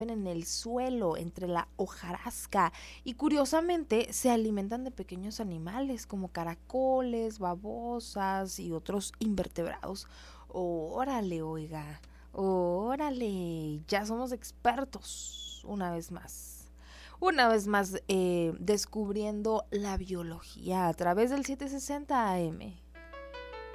en el suelo, entre la hojarasca, y curiosamente se alimentan de pequeños animales como caracoles, babosas y otros invertebrados. Órale, oiga, órale, ya somos expertos una vez más. Una vez más, descubriendo la biología a través del 760 AM.